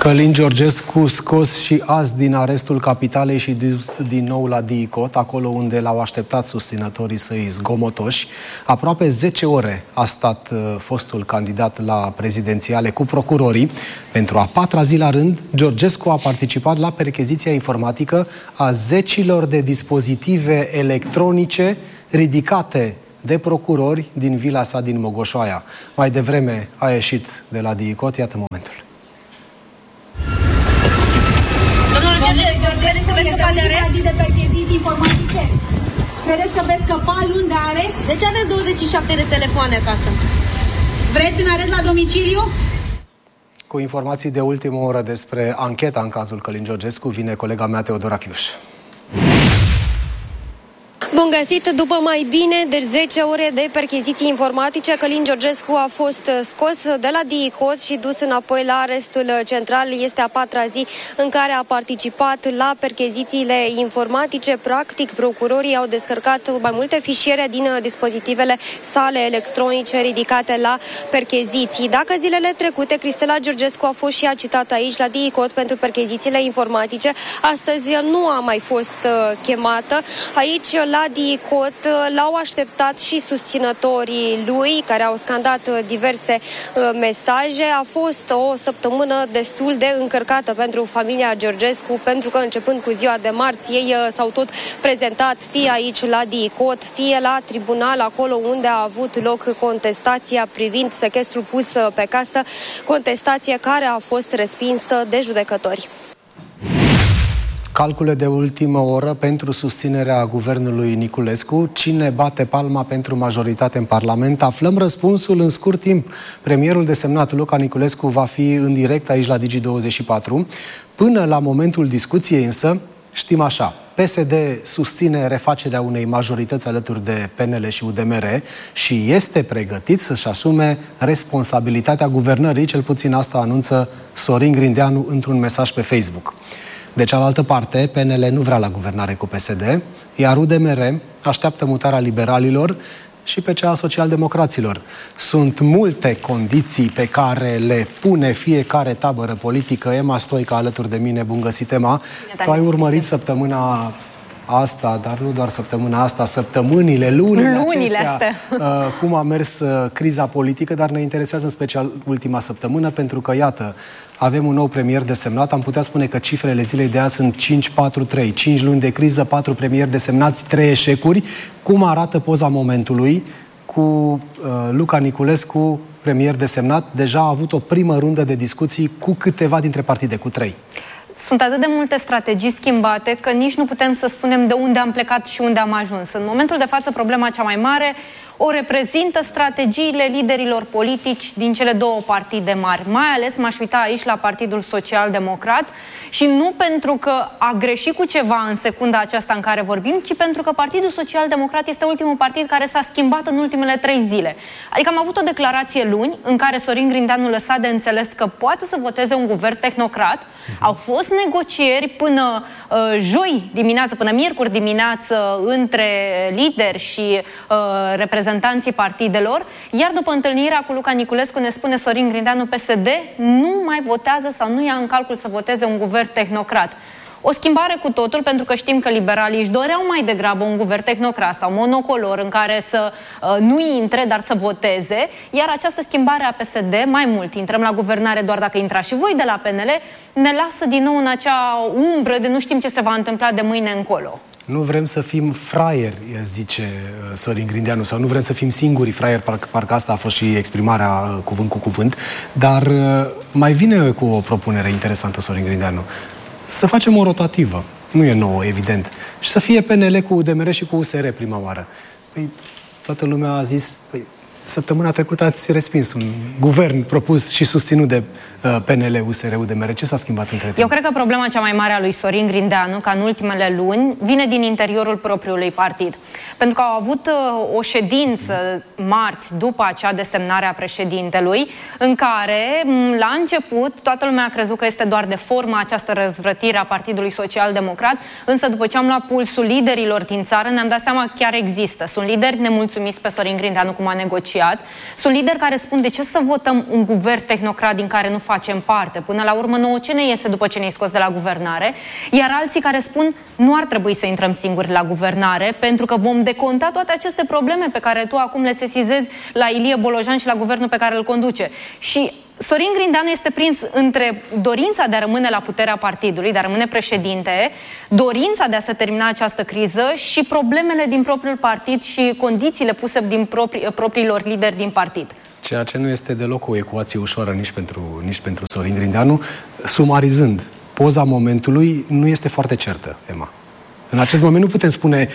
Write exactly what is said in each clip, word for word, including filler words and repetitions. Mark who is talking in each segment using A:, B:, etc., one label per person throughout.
A: Călin Georgescu scos și azi din arestul capitalei și dus din nou la DICOT, acolo unde l-au așteptat susținătorii săi zgomotoși. Aproape zece ore a stat uh, fostul candidat la prezidențiale cu procurorii. Pentru a patra zi la rând, Georgescu a participat la percheziția informatică a zecilor de dispozitive electronice ridicate de procurori din vila sa din Mogoșoaia. Mai devreme a ieșit de la DICOT, iată momentul.
B: Credeți că veți scăpa de arest? De percheziții informatice? Credeți că veți scăpa luni de arest? De ce aveți douăzeci și șapte de telefoane acasă? Vreți în arest la domiciliu?
A: Cu informații de ultimă oră despre ancheta în cazul Călin Georgescu vine colega mea Teodora Chiuș.
C: Bun găsit! După mai bine de zece ore de percheziții informatice, Călin Georgescu a fost scos de la DICOT și dus înapoi la arestul central. Este a patra zi în care a participat la perchezițiile informatice. Practic, procurorii au descărcat mai multe fișiere din dispozitivele sale electronice ridicate la percheziții. Dacă zilele trecute Cristela Georgescu a fost și ea citată aici la DICOT pentru perchezițiile informatice, astăzi nu a mai fost chemată. Aici, la DICOT, l-au așteptat și susținătorii lui, care au scandat diverse uh, mesaje. A fost o săptămână destul de încărcată pentru familia Georgescu, pentru că începând cu ziua de marți, ei uh, s-au tot prezentat fie aici la DICOT, fie la tribunal, acolo unde a avut loc contestația privind sechestrul pus pe casă, contestație care a fost respinsă de judecători.
A: Calcule de ultimă oră pentru susținerea guvernului Niculescu. Cine bate palma pentru majoritate în Parlament? Aflăm răspunsul în scurt timp. Premierul desemnat Luca Niculescu va fi în direct aici la Digi douăzeci și patru. Până la momentul discuției însă, știm așa: P S D susține refacerea unei majorități alături de P N L și U D M R și este pregătit să-și asume responsabilitatea guvernării, cel puțin asta anunță Sorin Grindeanu într-un mesaj pe Facebook. De cealaltă parte, P N L nu vrea la guvernare cu P S D, iar U D M R așteaptă mutarea liberalilor și pe cea a socialdemocraților. Sunt multe condiții pe care le pune fiecare tabără politică. Emma Stoica alături de mine. Bun găsit, Emma. Tu ai urmărit săptămâna asta, dar nu doar săptămâna asta, săptămânile, lunile, lunile acestea, astea. Uh, cum a mers uh, criza politică, dar ne interesează în special ultima săptămână, pentru că, iată, avem un nou premier desemnat. Am putea spune că cifrele zilei de azi sunt cinci patru trei. cinci luni de criză, patru premieri desemnați, trei eșecuri. Cum arată poza momentului cu uh, Luca Niculescu, premier desemnat? Deja a avut o primă rundă de discuții cu câteva dintre partide, cu trei.
D: Sunt atât de multe strategii schimbate că nici nu putem să spunem de unde am plecat și unde am ajuns. În momentul de față, problema cea mai mare o reprezintă strategiile liderilor politici din cele două partide mari. Mai ales m-aș uita aici la Partidul Social Democrat și nu pentru că a greșit cu ceva în secunda aceasta în care vorbim, ci pentru că Partidul Social Democrat este ultimul partid care s-a schimbat în ultimele trei zile. Adică am avut o declarație luni în care Sorin Grindeanu lăsa de înțeles că poate să voteze un guvern tehnocrat. Uh-huh. Au fost negocieri până uh, joi dimineață, până miercuri dimineață între lideri și uh, reprezentanți reprezentanții partidelor, iar după întâlnirea cu Luca Niculescu, ne spune Sorin Grindeanu, P S D nu mai votează sau nu ia în calcul să voteze un guvern tehnocrat. O schimbare cu totul, pentru că știm că liberalii își doreau mai degrabă un guvern tehnocrat sau monocolor în care să uh, nu intre, dar să voteze, iar această schimbare a P S D, mai mult, intrăm la guvernare doar dacă intrați și voi de la P N L, ne lasă din nou în acea umbră de nu știm ce se va întâmpla de mâine încolo.
A: Nu vrem să fim fraieri, zice Sorin Grindeanu, sau nu vrem să fim singurii fraieri, parcă, parcă asta a fost și exprimarea cuvânt cu cuvânt, dar mai vine cu o propunere interesantă Sorin Grindeanu. Să facem o rotativă, nu e nouă, evident, și să fie P N L cu U D M R și cu U S R prima oară. Păi, toată lumea a zis, păi, săptămâna trecută ați respins un guvern propus și susținut de uh, P N L, U S R, U D M R. Ce s-a schimbat între timp?
D: Eu cred că problema cea mai mare a lui Sorin Grindeanu, ca în ultimele luni, vine din interiorul propriului partid. Pentru că au avut uh, o ședință marți, după acea desemnare a președintelui, în care, la început, toată lumea a crezut că este doar de formă această răzvrătire a Partidului Social Democrat, însă după ce am luat pulsul liderilor din țară, ne-am dat seama că chiar există. Sunt lideri nemulțumiți pe Sorin Grindeanu cum a negociat negociat. Sunt lideri care spun de ce să votăm un guvern tehnocrat din care nu facem parte. Până la urmă nouă ce ne iese după ce ne-ai scos de la guvernare? Iar alții care spun nu ar trebui să intrăm singuri la guvernare pentru că vom deconta toate aceste probleme pe care tu acum le sesizezi la Ilie Bolojan și la guvernul pe care îl conduce. Și Sorin Grindeanu este prins între dorința de a rămâne la puterea partidului, de a rămâne președinte, dorința de a se termina această criză și problemele din propriul partid și condițiile puse din proprii, propriilor lideri din partid.
A: Ceea ce nu este deloc o ecuație ușoară nici pentru, nici pentru Sorin Grindeanu. Sumarizând, poza momentului nu este foarte certă, Emma. În acest moment nu putem spune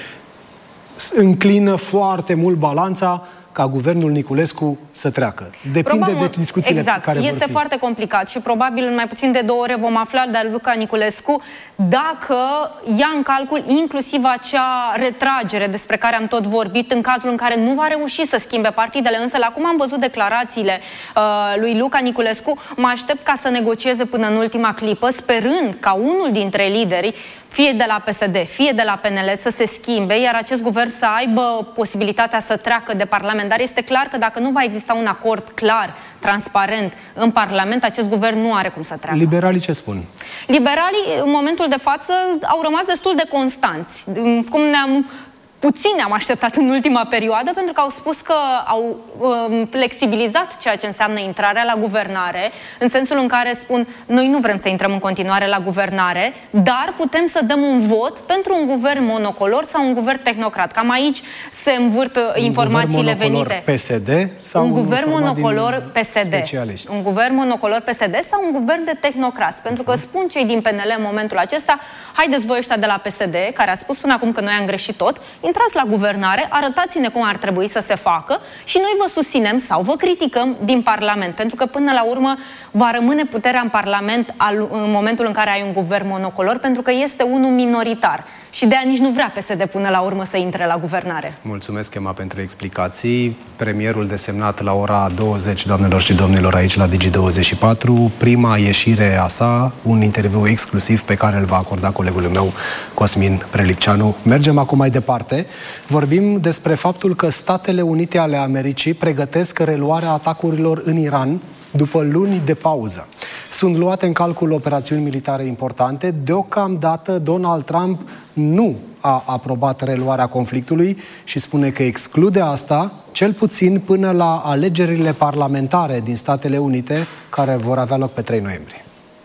A: înclină foarte mult balanța ca guvernul Niculescu să treacă. Depinde
D: Probabil,
A: de discuțiile
D: exact,
A: care vor
D: este
A: fi.
D: foarte complicat și probabil în mai puțin de două ore vom afla de la Luca Niculescu dacă ia în calcul inclusiv acea retragere despre care am tot vorbit în cazul în care nu va reuși să schimbe partidele. Însă, la cum am văzut declarațiile uh, lui Luca Niculescu, mă aștept ca să negocieze până în ultima clipă, sperând ca unul dintre lideri, fie de la P S D, fie de la P N L, să se schimbe, iar acest guvern să aibă posibilitatea să treacă de Parlament. Dar este clar că dacă nu va exista un acord clar, transparent în Parlament, acest guvern nu are cum să treacă.
A: Liberalii ce spun?
D: Liberalii, în momentul de față, au rămas destul de constanți. Cum ne-am... Puțin am așteptat în ultima perioadă, pentru că au spus că au um, flexibilizat ceea ce înseamnă intrarea la guvernare, în sensul în care spun, noi nu vrem să intrăm în continuare la guvernare, dar putem să dăm un vot pentru un guvern monocolor sau un guvern tehnocrat. Cam aici se învârt un informațiile venite.
A: P S D sau
D: un guvern monocolor P S D.
A: Specialiști.
D: Un guvern monocolor P S D sau un guvern de tehnocrați. Pentru că spun cei din P N L în momentul acesta, haideți voi ăștia de la P S D, care a spus până acum că noi am greșit tot, intrați la guvernare, arătați-ne cum ar trebui să se facă și noi vă susținem sau vă criticăm din Parlament. Pentru că până la urmă va rămâne puterea în Parlament al, în momentul în care ai un guvern monocolor, pentru că este unul minoritar. Și de aia nici nu vrea P S D până la urmă să intre la guvernare.
A: Mulțumesc, Emma, pentru explicații. Premierul desemnat la ora douăzeci, doamnelor și domnilor, aici la Digi douăzeci și patru. Prima ieșire a sa, un interviu exclusiv pe care îl va acorda colegul meu, Cosmin Prelipceanu. Mergem acum mai departe. Vorbim despre faptul că Statele Unite ale Americii pregătesc reluarea atacurilor în Iran după luni de pauză. Sunt luate în calcul operațiuni militare importante. Deocamdată Donald Trump nu a aprobat reluarea conflictului și spune că exclude asta, cel puțin până la alegerile parlamentare din Statele Unite, care vor avea loc pe trei noiembrie.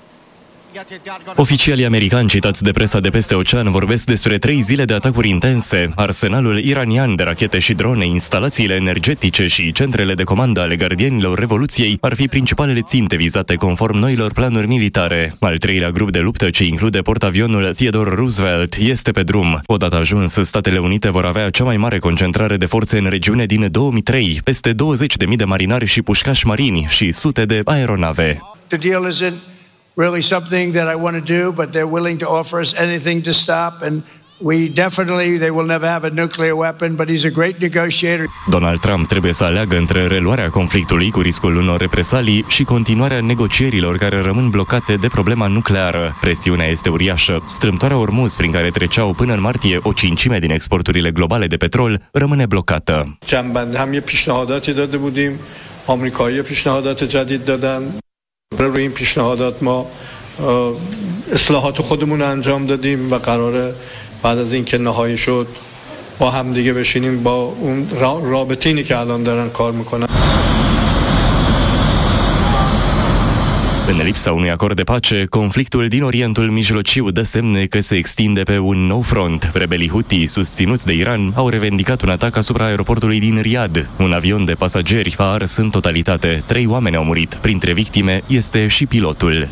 E: Oficialii americani citați de presa de peste ocean vorbesc despre trei zile de atacuri intense. Arsenalul iranian de rachete și drone, instalațiile energetice și centrele de comandă ale gardienilor Revoluției ar fi principalele ținte vizate conform noilor planuri militare. Al treilea grup de luptă, ce include portavionul Theodore Roosevelt, este pe drum. Odată ajuns, Statele Unite vor avea cea mai mare concentrare de forțe în regiune din două mii trei, peste douăzeci de mii de marinari și pușcași marini și sute de aeronave.
F: Really something that I want to do, but they're willing to offer us anything to stop, and we definitely, they will never have a nuclear weapon, but he's a great negotiator.
E: Donald Trump trebuie să aleagă între reluarea conflictului cu riscul unor represalii și continuarea negocierilor care rămân blocate de problema nucleară. Presiunea este uriașă. Strâmtoarea Ormuz, prin care treceau până în martie o cincime din exporturile globale de petrol, rămâne blocată.
F: جنبنده هم یه پیشنهاداتی داده بودیم. آمریکایی‌ها پیشنهادات جدید دادن. روی این پیشنهادات ما اصلاحات خودمون انجام دادیم و قراره بعد از اینکه نهایی شد با هم دیگه بشینیم با اون رابطینی که الان دارن کار میکنن.
E: În lipsa unui acord de pace, conflictul din Orientul Mijlociu dă semne că se extinde pe un nou front. Rebelii Houthi, susținuți de Iran, au revendicat un atac asupra aeroportului din Riyadh. Un avion de pasageri a ars în totalitate. Trei oameni au murit. Printre victime este și pilotul.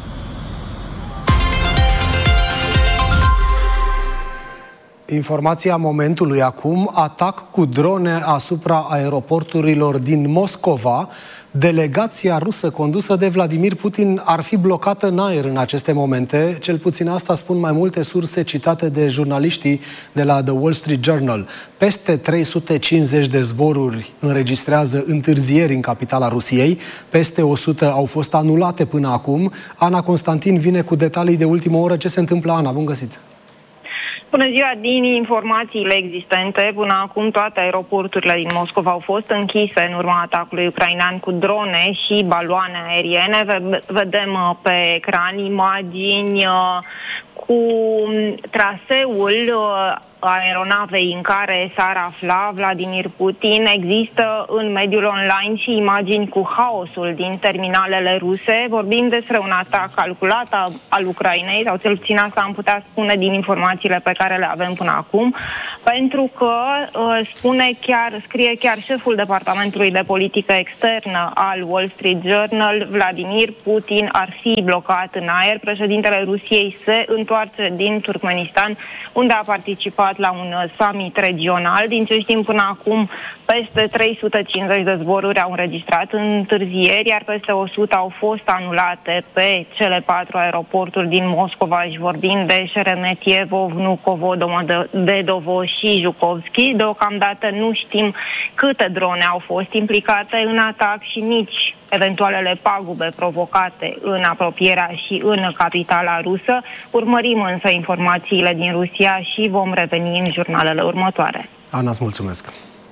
A: Informația momentului acum, atac cu drone asupra aeroporturilor din Moscova. Delegația rusă condusă de Vladimir Putin ar fi blocată în aer în aceste momente. Cel puțin asta spun mai multe surse citate de jurnaliștii de la The Wall Street Journal. Peste trei sute cincizeci de zboruri înregistrează întârzieri în capitala Rusiei. Peste o sută au fost anulate până acum. Ana Constantin vine cu detalii de ultimă oră. Ce se întâmplă, Ana? Bun găsit!
G: Bună ziua! Din informațiile existente, până acum toate aeroporturile din Moscova au fost închise în urma atacului ucrainean cu drone și baloane aeriene. Vedem pe ecran imagini cu traseul aeronavei în care s-ar afla Vladimir Putin. Există în mediul online și imagini cu haosul din terminalele ruse. Vorbim despre un atac calculat al Ucrainei, sau cel puțin asta am putea spune din informațiile pe care le avem până acum, pentru că spune chiar, scrie chiar șeful Departamentului de Politică Externă al Wall Street Journal, Vladimir Putin ar fi blocat în aer. Președintele Rusiei se întoarce din Turkmenistan, unde a participat la un summit regional. Din ce știm până acum, peste trei sute cincizeci de zboruri au înregistrat întârzieri, iar peste o sută au fost anulate pe cele patru aeroporturi din Moscova, și vorbim de Șeremetievo, Vnukovo, Domodedovo și Jukovski. Deocamdată nu știm câte drone au fost implicate în atac și nici eventualele pagube provocate în apropierea și în capitala rusă. Urmărim însă informațiile din Rusia și vom reveni în jurnalele următoare.
A: Ana, îți mulțumesc!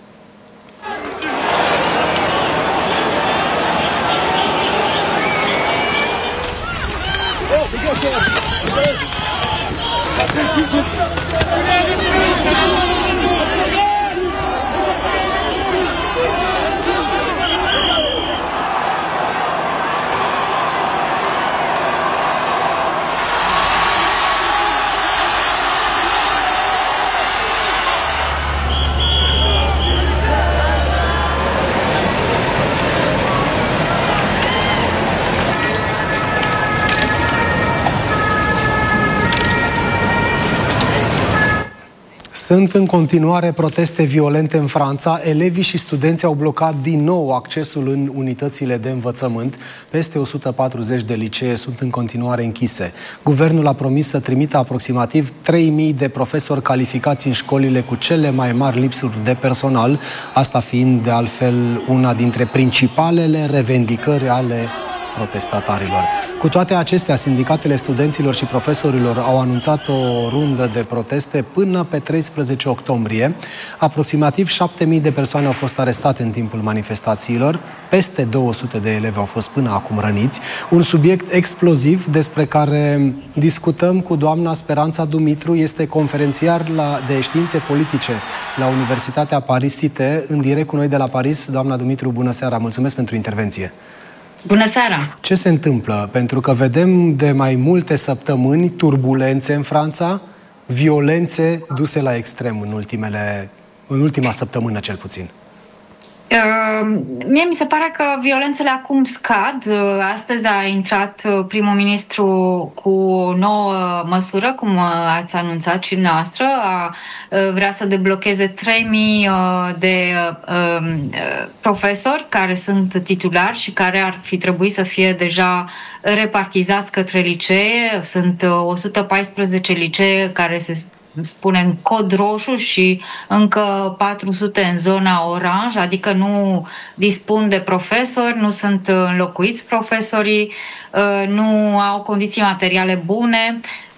A: Sunt în continuare proteste violente în Franța. Elevii și studenții au blocat din nou accesul în unitățile de învățământ. Peste o sută patruzeci de licee sunt în continuare închise. Guvernul a promis să trimită aproximativ trei mii de profesori calificați în școlile cu cele mai mari lipsuri de personal, asta fiind de altfel una dintre principalele revendicări ale protestatarilor. Cu toate acestea, sindicatele studenților și profesorilor au anunțat o rundă de proteste până pe treisprezece octombrie. Aproximativ șapte mii de persoane au fost arestate în timpul manifestațiilor. Peste două sute de elevi au fost până acum răniți. Un subiect exploziv despre care discutăm cu doamna Speranța Dumitru. Este conferențiar la, de științe politice la Universitatea Paris-Cité. În direct cu noi de la Paris. Doamna Dumitru, bună seara! Mulțumesc pentru intervenție!
H: Bună seara!
A: Ce se întâmplă? Pentru că vedem de mai multe săptămâni turbulențe în Franța, violențe duse la extrem în, ultimele, în ultima săptămână cel puțin.
H: Uh, mie mi se pare că violențele acum scad. Uh, astăzi a intrat uh, primul ministru cu o nouă măsură, cum uh, ați anunțat și noastră. A, uh, vrea să deblocheze trei mii uh, de uh, uh, profesori care sunt titulari și care ar fi trebuit să fie deja repartizați către licee. Sunt uh, o sută paisprezece licee care se spune în cod roșu și încă patru sute în zona oranj, adică nu dispun de profesori, nu sunt înlocuiți profesorii, nu au condiții materiale bune.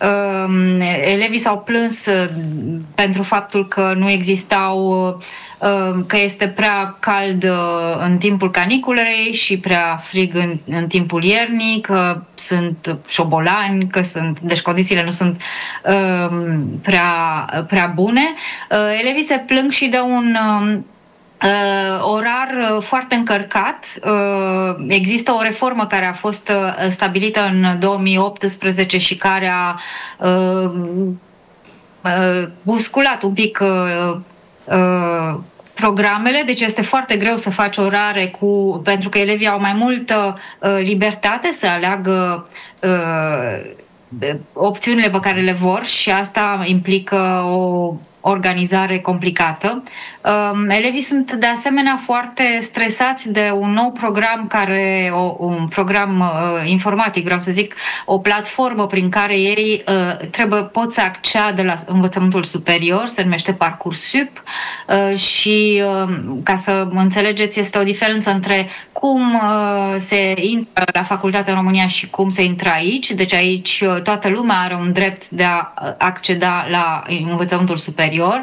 H: Elevii s-au plâns pentru faptul că nu existau, că este prea cald în timpul caniculei și prea frig în, în timpul iernii, că sunt șobolani, că sunt, deci condițiile nu sunt um, prea, prea bune. Uh, elevii se plâng și de un um, Uh, orar uh, foarte încărcat. Uh, există o reformă care a fost uh, stabilită în două mii optsprezece și care a uh, uh, busculat un pic uh, uh, programele, deci este foarte greu să faci orare cu, pentru că elevii au mai multă uh, libertate să aleagă uh, opțiunile pe care le vor și asta implică o organizare complicată. Elevii sunt de asemenea foarte stresați de un nou program, care, o, un program uh, informatic, vreau să zic, o platformă prin care ei uh, trebuie, pot să acceadă la învățământul superior, se numește Parcoursup, uh, și uh, ca să înțelegeți, este o diferență între cum uh, se intră la facultate în România și cum se intră aici. Deci aici uh, toată lumea are un drept de a acceda la învățământul superior.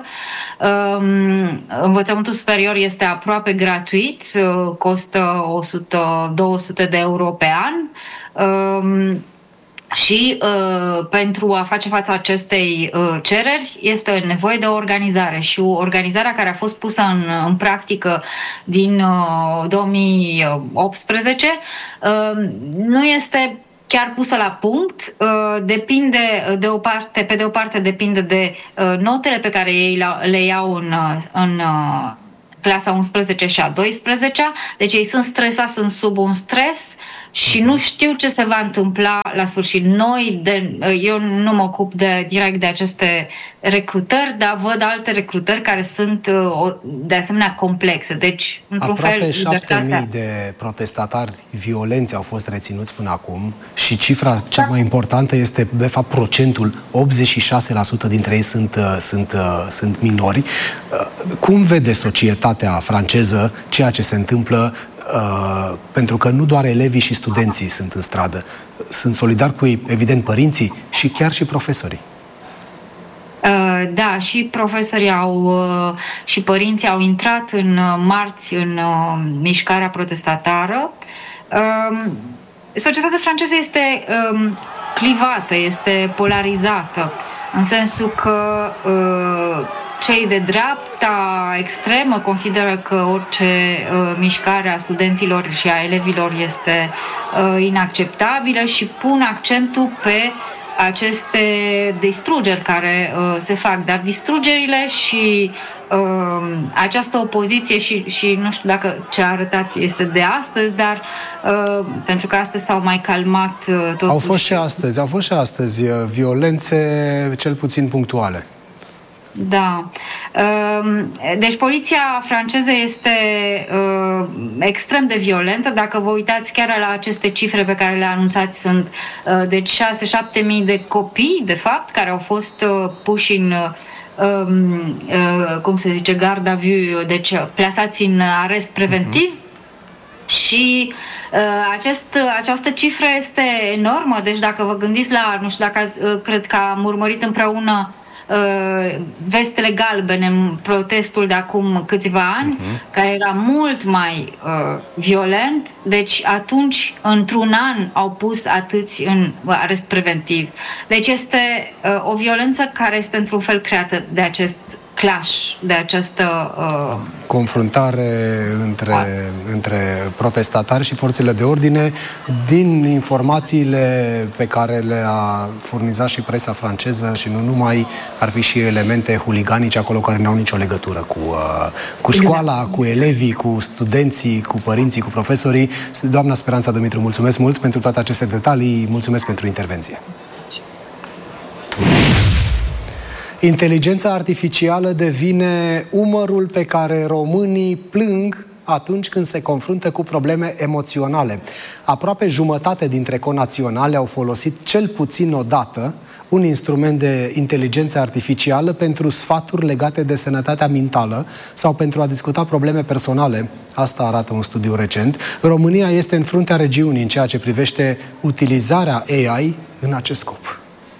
H: Um, învățământul superior este aproape gratuit, uh, costă o sută două sute de euro pe an. Um, Și uh, pentru a face față acestei uh, cereri este nevoie de o organizare, și organizarea care a fost pusă în, în practică din uh, două mii optsprezece uh, nu este chiar pusă la punct, uh, depinde de o parte, pe de o parte depinde de uh, notele pe care ei le iau în, în uh, clasa a unsprezecea și a douăsprezecea, deci ei sunt stresați, sunt sub un stres și nu știu ce se va întâmpla la sfârșit. Noi, de, eu nu mă ocup de, direct de aceste recrutări, dar văd alte recrutări care sunt de asemenea complexe. Deci, într-un
A: Aproape
H: fel,
A: șapte mii de protestatari violenți au fost reținuți până acum și cifra cea mai importantă este, de fapt, procentul. optzeci și șase la sută dintre ei sunt, sunt, sunt minori. Cum vede societatea franceză ceea ce se întâmplă? Uh, pentru că nu doar elevii și studenții sunt în stradă. Sunt solidari cu ei, evident, părinții și chiar și profesorii.
H: Uh, da, și profesorii au uh, și părinții au intrat în uh, marți în uh, mișcarea protestatară. Uh, societatea franceză este uh, clivată, este polarizată, în sensul că uh, cei de dreapta extremă consideră că orice uh, mișcare a studenților și a elevilor este uh, inacceptabilă și pun accentul pe aceste distrugeri care uh, se fac. Dar distrugerile și uh, această opoziție și, și nu știu dacă ce arătați este de astăzi, dar uh, pentru că astăzi s-au mai calmat uh, totuși.
A: Au fost și astăzi, au fost și astăzi violențe cel puțin punctuale.
H: Da. Deci poliția franceză este uh, extrem de violentă. Dacă vă uitați chiar la aceste cifre pe care le anunțați, sunt uh, deci șase șapte mii de copii, de fapt, care au fost uh, puși în uh, uh, cum se zice, garde à vue, deci plasați în arest preventiv. Uh-huh. Și uh, acest, această cifră este enormă. Deci dacă vă gândiți la, nu știu dacă uh, cred că am urmărit împreună Uh, vestele galbene în protestul de acum câțiva ani, uh-huh. care era mult mai uh, violent, deci atunci într-un an au pus atâți în arest preventiv. Deci este uh, o violență care este într-un fel creată de acest clash, de această uh...
A: confruntare între, între protestatari și forțele de ordine. Din informațiile pe care le-a furnizat și presa franceză și nu numai, ar fi și elemente huliganice acolo care nu au nicio legătură cu, uh, cu școala, exact. Cu elevii, cu studenții, cu părinții, cu profesorii. Doamna Speranța Dumitru, mulțumesc mult pentru toate aceste detalii, mulțumesc pentru intervenție. Inteligența artificială devine umărul pe care românii plâng atunci când se confruntă cu probleme emoționale. Aproape jumătate dintre conaționale au folosit cel puțin o dată un instrument de inteligență artificială pentru sfaturi legate de sănătatea mentală sau pentru a discuta probleme personale. Asta arată un studiu recent. România este în fruntea regiunii în ceea ce privește utilizarea A I în acest scop.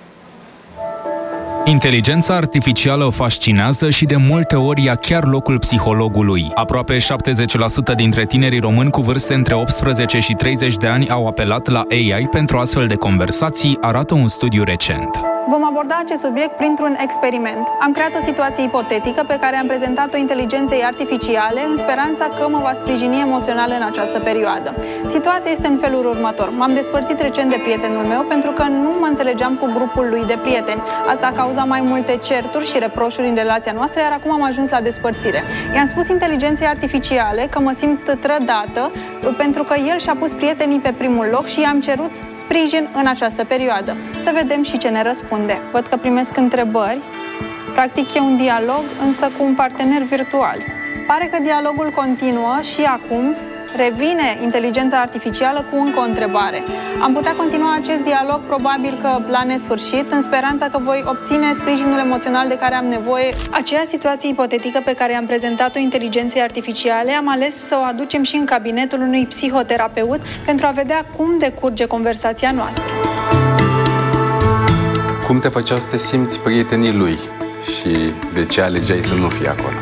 I: Inteligența artificială fascinează și de multe ori ia chiar locul psihologului. Aproape șaptezeci la sută dintre tinerii români cu vârste între optsprezece și treizeci de ani au apelat la A I pentru astfel de conversații, arată un studiu recent.
J: Vom aborda acest subiect printr-un experiment. Am creat o situație ipotetică pe care am prezentat-o inteligenței artificiale în speranța că mă va sprijini emoțional în această perioadă. Situația este în felul următor. M-am despărțit recent de prietenul meu pentru că nu mă înțelegeam cu grupul lui de prieteni. Asta a cauzat mai multe certuri și reproșuri în relația noastră, iar acum am ajuns la despărțire. I-am spus inteligenței artificiale că mă simt trădată pentru că el și-a pus prietenii pe primul loc și i-am cerut sprijin în această perioadă. Să vedem și ce ne răspunde. Văd că primesc întrebări. Practic e un dialog, însă cu un partener virtual. Pare că dialogul continuă și acum revine inteligența artificială cu încă o întrebare. Am putea continua acest dialog probabil că la nesfârșit, în speranța că voi obține sprijinul emoțional de care am nevoie. Aceea situație ipotetică pe care am prezentat-o inteligenței artificiale, am ales să o aducem și în cabinetul unui psihoterapeut pentru a vedea cum decurge conversația noastră.
K: Cum te făceau să te simți prietenii lui și de ce alegeai să nu fii acolo?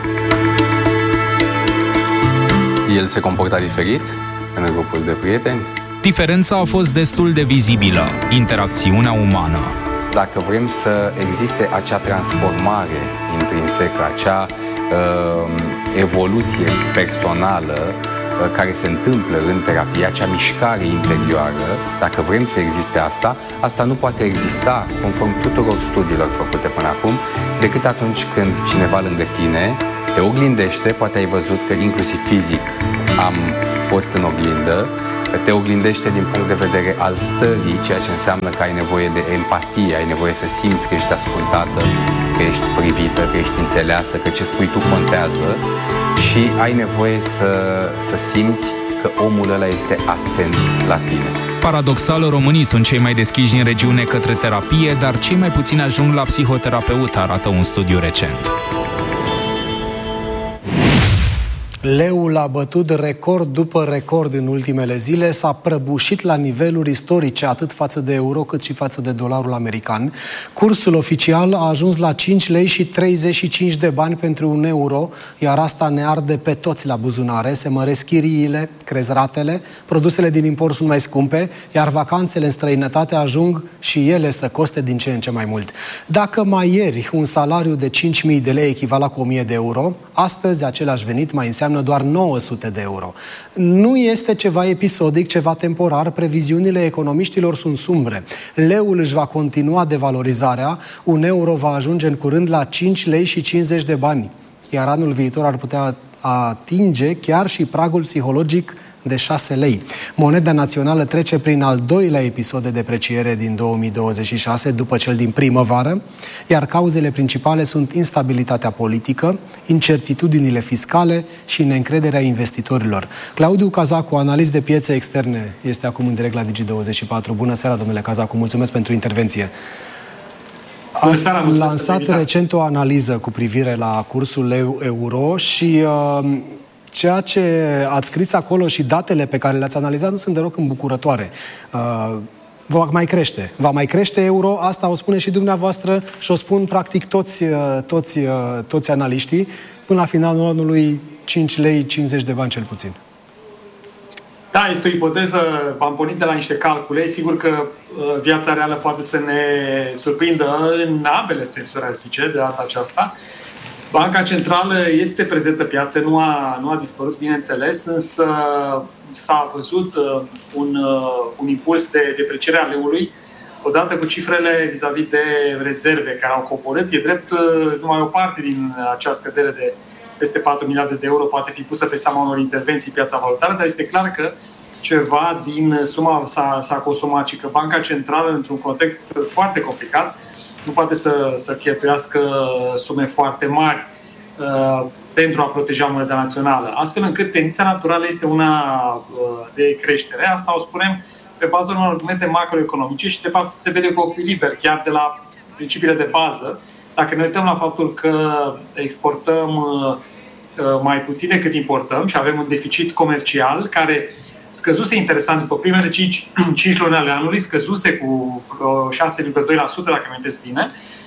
K: El se comporta diferit în grupul de prieteni?
I: Diferența a fost destul de vizibilă, interacțiunea umană.
K: Dacă vrem să existe acea transformare intrinsecă, acea uh, evoluție personală uh, care se întâmplă în terapie, acea mișcare interioară, dacă vrem să existe asta, asta nu poate exista, conform tuturor studiilor făcute până acum, decât atunci când cineva lângă tine te oglindește, poate ai văzut că inclusiv fizic am fost în oglindă, te oglindește din punct de vedere al stării, ceea ce înseamnă că ai nevoie de empatie, ai nevoie să simți că ești ascultată, că ești privită, că ești înțeleasă, că ce spui tu contează și ai nevoie să, să simți că omul ăla este atent la tine.
I: Paradoxal, românii sunt cei mai deschiși în regiune către terapie, dar cei mai puțini ajung la psihoterapeut, arată un studiu recent.
A: Leul a bătut record după record în ultimele zile, s-a prăbușit la niveluri istorice atât față de euro cât și față de dolarul american. Cursul oficial a ajuns la cinci lei și treizeci și cinci de bani pentru un euro, iar asta ne arde pe toți la buzunare. Se măresc chiriile, cresc ratele, produsele din import sunt mai scumpe, iar vacanțele în străinătate ajung și ele să coste din ce în ce mai mult. Dacă mai ieri un salariu de cinci mii de lei echivala cu o mie de euro, astăzi același venit mai înseamnă doar nouă sute de euro. Nu este ceva episodic, ceva temporar, previziunile economiștilor sunt sumbre. Leul își va continua devalorizarea, un euro va ajunge în curând la cinci lei și cincizeci de bani, iar anul viitor ar putea atinge chiar și pragul psihologic de șase lei. Moneda națională trece prin al doilea episod de depreciere din două mii douăzeci și șase, după cel din primăvară, iar cauzele principale sunt instabilitatea politică, incertitudinile fiscale și neîncrederea investitorilor. Claudiu Cazacu, analist de piețe externe, este acum în direct la Digi douăzeci și patru. Bună seara, domnule Cazacu, mulțumesc pentru intervenție. Ați lansat recent o analiză cu privire la cursul euro și uh, ceea ce ați scris acolo și datele pe care le-ați analizat nu sunt deloc îmbucurătoare. Uh, va mai crește. Va mai crește euro, asta o spune și dumneavoastră și o spun practic toți, uh, toți, uh, toți analiștii, până la finalul anului cinci lei cincizeci de bani cel puțin.
L: Da, este o ipoteză, am pornit de la niște calcule, sigur că uh, viața reală poate să ne surprindă în ambele sensuri, aș zice, de data aceasta. Banca Centrală este prezentă piață, nu a, nu a dispărut, bineînțeles, însă s-a văzut uh, un, uh, un impuls de depreciere a leului, odată cu cifrele vis-a-vis de rezerve care au coborât. E drept, uh, numai o parte din acea scădere de peste patru miliarde de euro poate fi pusă pe seama unor intervenții în piața valutară, dar este clar că ceva din suma s-a, s-a consumat și că Banca Centrală, într-un context foarte complicat, nu poate să, să cheltuiască sume foarte mari uh, pentru a proteja moneda națională. Astfel încât tendința naturală este una uh, de creștere. Asta o spunem pe baza unor argumente macroeconomice și, de fapt, se vede cu ochiul liber, chiar de la principiile de bază. Dacă ne uităm la faptul că exportăm uh, mai puțin decât importăm și avem un deficit comercial care scăzuse interesant după primele cinci, cinci luni ale anului, scăzuse cu șase virgulă doi la sută, dacă mi amintesc bine,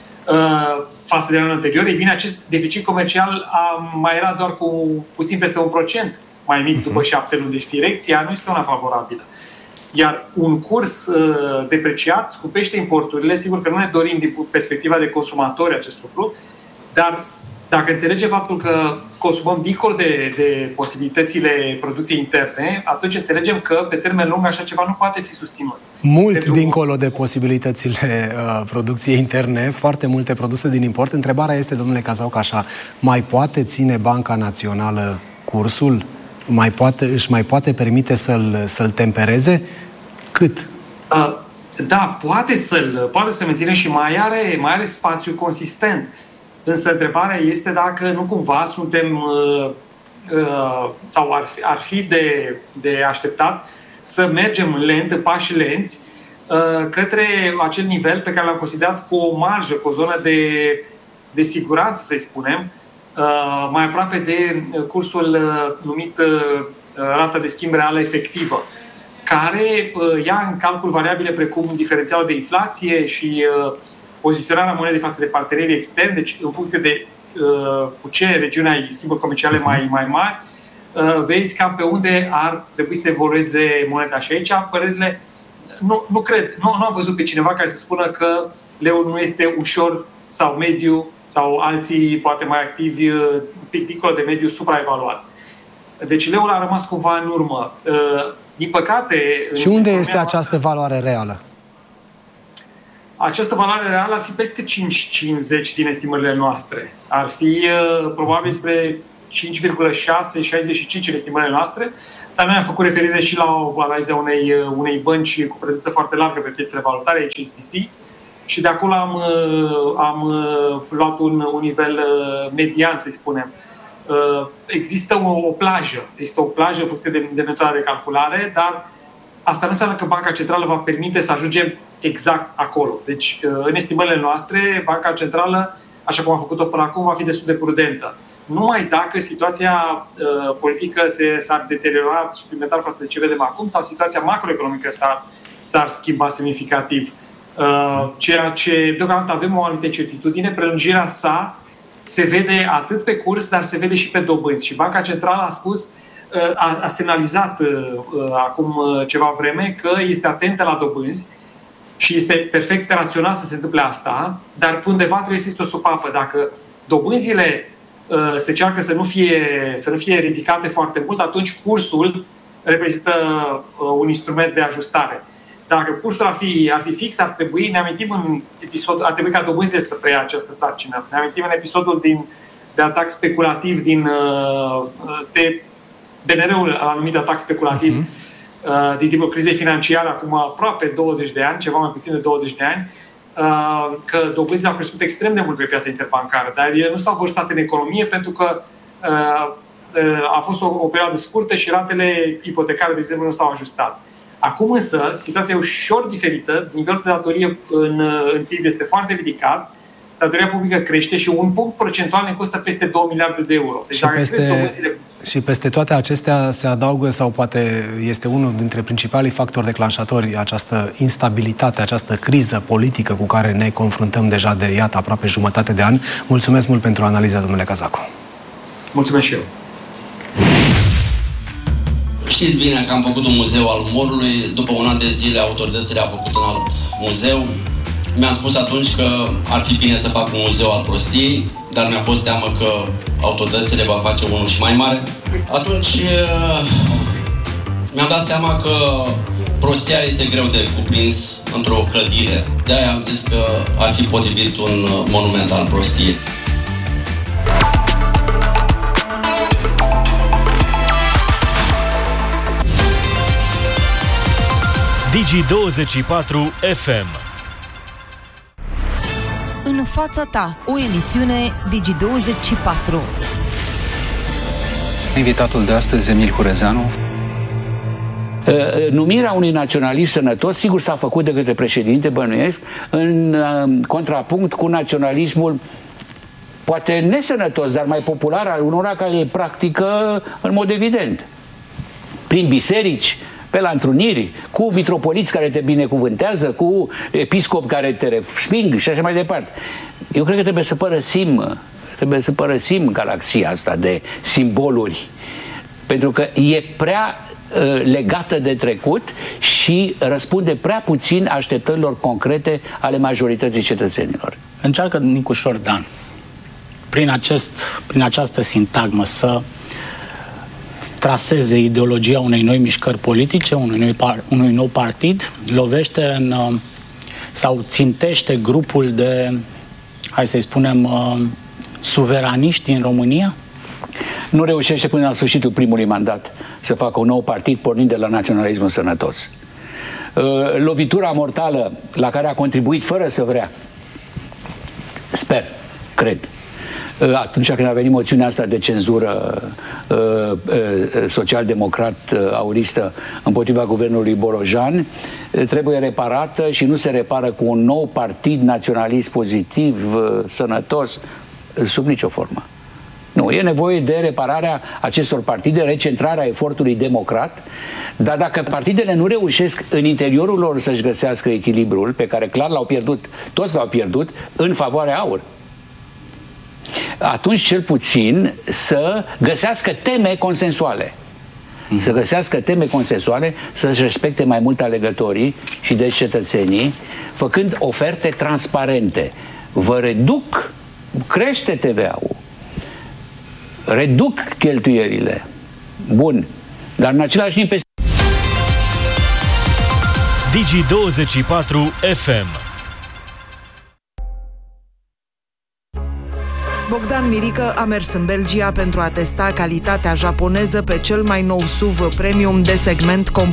L: față de anul anterior. Ei bine, acest deficit comercial a, mai era doar cu puțin peste un procent mai mic după șapte luni. Deci direcția nu este una favorabilă. Iar un curs uh, depreciat scupește importurile. Sigur că nu ne dorim din perspectiva de consumatori acest lucru, dar dacă înțelegem faptul că consumăm dincolo de, de posibilitățile producției interne, atunci înțelegem că pe termen lung așa ceva nu poate fi susținut.
A: Mult
L: Pentru...
A: dincolo de posibilitățile uh, producției interne, foarte multe produse din import. Întrebarea este, domnule Cazacu, așa, mai poate ține Banca Națională cursul? Mai poate, își mai poate permite să-l, să-l tempereze? Cât?
L: Uh, da, poate să-l poate să menține și mai are, mai are spațiu consistent. Însă întrebarea este dacă nu cumva suntem uh, sau ar fi, ar fi de, de așteptat să mergem lent, în pași lenți, către acel nivel pe care l-am considerat cu o marjă, cu o zonă de, de siguranță, să-i spunem, mai aproape de cursul numit rata de schimb reală efectivă, care ia în calcul variabile precum diferențialul de inflație și poziționarea monedei față de partenerii externi, deci în funcție de cu ce regiune ai schimburi comerciale mai, mai mari, vezi cam pe unde ar trebui să evolueze moneda. Și aici părerile, nu, nu cred, nu, nu am văzut pe cineva care să spună că leul nu este ușor sau mediu sau alții poate mai activi, un pic dincolo de mediu, supraevaluat. Deci leul a rămas cumva în urmă. Din păcate...
A: Și unde este această valoare reală?
L: Această valoare reală ar fi peste cinci virgulă cincizeci din estimările noastre. Ar fi probabil spre cinci virgulă șase șaizeci și cinci în estimările noastre, dar noi am făcut referire și la o analiză unei, unei bănci cu prezență foarte largă pe piețele valutare, H S B C, și de acolo am, am luat un, un nivel median, să spunem. Există o, o plajă, există o plajă în funcție de, de metoda de calculare, dar asta nu înseamnă că Banca Centrală va permite să ajungem exact acolo. Deci, în estimările noastre, Banca Centrală, așa cum a făcut-o până acum, va fi destul de prudentă. Numai dacă situația uh, politică se, s-ar deteriora suplimentar față de ce vedem acum sau situația macroeconomică s-ar, s-ar schimba semnificativ. Uh, ceea ce, deocamdată, avem o anumită incertitudine, prelungirea sa se vede atât pe curs, dar se vede și pe dobânzi. Și Banca Centrală a spus, uh, a, a semnalizat uh, acum ceva vreme că este atentă la dobânzi și este perfect rațional să se întâmple asta, dar pe undeva trebuie să existe o supapă. Dacă dobânzile se cearcă să nu fie, să nu fie ridicate foarte mult, atunci cursul reprezintă un instrument de ajustare. Dacă cursul ar fi, ar fi fix, ar trebui, ne amintim în episod, ar trebui ca dobânzile să preia această sarcină. Ne amintim în episodul din, de atac speculativ din de B N R-ul l-a numit atac speculativ uh-huh. din timpul crizei financiare, acum aproape douăzeci de ani, ceva mai puțin de douăzeci de ani, că dobânzile au crescut extrem de mult pe piața interbancară, dar ele nu s-au vărsat în economie pentru că a fost o, o perioadă scurtă și ratele ipotecare, de exemplu, nu s-au ajustat. Acum însă, situația e ușor diferită, nivelul de datorie în, în P I B este foarte ridicat, datoria publică crește și un punct procentual ne costă peste două miliarde de euro. Deci
A: și, peste, dobânzile... și peste toate acestea se adaugă, sau poate este unul dintre principalii factori declanșatori, această instabilitate, această criză politică cu care ne confruntăm deja de, iată, aproape jumătate de an. Mulțumesc mult pentru analiza, domnule Cazacu.
L: Mulțumesc și eu.
M: Știți bine că am făcut un muzeu al umorului. După un an de zile, autoritățile au făcut un alt muzeu. Mi-am spus atunci că ar fi bine să fac un muzeu al prostiei, dar mi-a fost teamă că autoritățile va face unul și mai mare. Atunci mi-am dat seama că prostia este greu de cuprins într-o clădire. De-aia am zis că ar fi potrivit un monument al prostiei.
N: Digi douăzeci și patru F M.
O: În fața ta, o emisiune Digi douăzeci și patru.
P: Invitatul de astăzi, Emil Hurezeanu.
Q: Numirea unui naționalist sănătos, sigur, s-a făcut de către președinte, bănuiesc, în contrapunct cu naționalismul poate nesănătos, dar mai popular al unora care îl practică în mod evident. Prin biserici, pe la întruniri, cu mitropoliți care te binecuvântează, cu episcopi care te resping și așa mai departe. Eu cred că trebuie să părăsim, trebuie să părăsim galaxia asta de simboluri, pentru că e prea uh, legată de trecut și răspunde prea puțin așteptărilor concrete ale majorității cetățenilor.
R: Încearcă Nicușor Dan, prin, acest, prin această sintagmă, să traseze ideologia unei noi mișcări politice, unui, noi par, unui nou partid, lovește în, sau țintește grupul de, hai să-i spunem, suveraniști din România?
Q: Nu reușește până la sfârșitul primului mandat să facă un nou partid pornind de la naționalismul sănătos. Lovitura mortală la care a contribuit fără să vrea, sper, cred, atunci când a venit moțiunea asta de cenzură social-democrat-auristă împotriva guvernului Bolojan, trebuie reparată și nu se repară cu un nou partid naționalist pozitiv, sănătos, sub nicio formă. Nu, e nevoie de repararea acestor partide, recentrarea efortului democrat, dar dacă partidele nu reușesc în interiorul lor să-și găsească echilibrul, pe care clar l-au pierdut, toți l-au pierdut, în favoarea aur, atunci cel puțin să găsească teme consensuale. Mm. Să găsească teme consensuale, să-și respecte mai mult alegătorii și deci cetățenii, făcând oferte transparente. Vă reduc, crește T V A-ul, reduc cheltuierile. Bun. Dar în același timp...
N: Digi douăzeci și patru F M.
S: Bogdan Mirică a mers în Belgia pentru a testa calitatea japoneză pe cel mai nou S U V premium de segment compact.